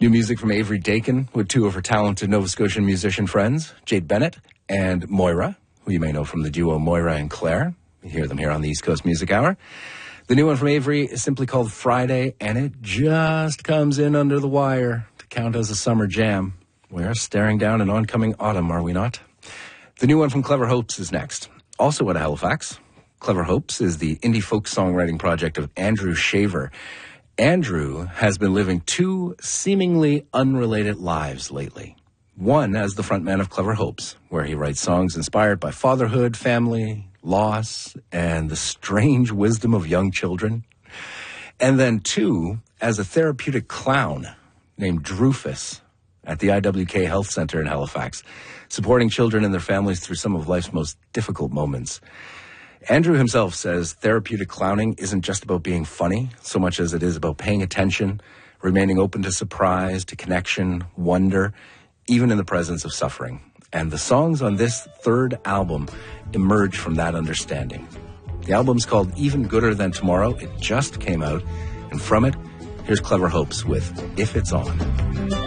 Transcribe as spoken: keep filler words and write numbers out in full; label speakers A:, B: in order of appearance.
A: New music from Avery Dakin with two of her talented Nova Scotian musician friends, Jade Bennett and Moira, who you may know from the duo Moira and Claire. You hear them here on the East Coast Music Hour. The new one from Avery is simply called Friday, and it just comes in under the wire to count as a summer jam. We're staring down an oncoming autumn, are we not? The new one from Clever Hopes is next. Also at Halifax, Clever Hopes is the indie folk songwriting project of Andrew Shaver. Andrew has been living two seemingly unrelated lives lately. One as the frontman of Clever Hopes, where he writes songs inspired by fatherhood, family, loss, and the strange wisdom of young children. And then two, as a therapeutic clown named Drufus at the I W K Health Center in Halifax, supporting children and their families through some of life's most difficult moments. Andrew himself says therapeutic clowning isn't just about being funny so much as it is about paying attention, remaining open to surprise, to connection, wonder, even in the presence of suffering. And the songs on this third album emerge from that understanding. The album's called Even Gooder Than Tomorrow. It just came out. And from it, here's Clever Hopes with If It's On.